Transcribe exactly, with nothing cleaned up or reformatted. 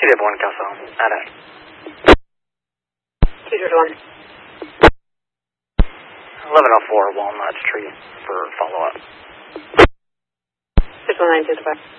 Two one, Castle. At it. Two one. eleven oh four Walnut Street for follow-up. six one nine two five.